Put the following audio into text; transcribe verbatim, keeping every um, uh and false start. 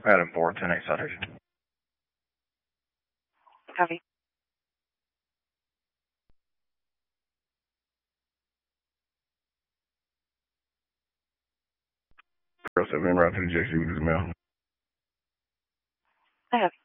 Adam four, ten eight Sutters. Copy. Girl seven, en route to the J C with his mail. I have.